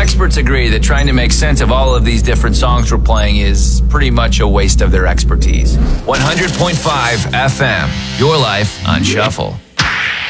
experts agree that trying to make sense of all of these different songs we're playing is pretty much a waste of their expertise. 100.5 FM, your life on Shuffle.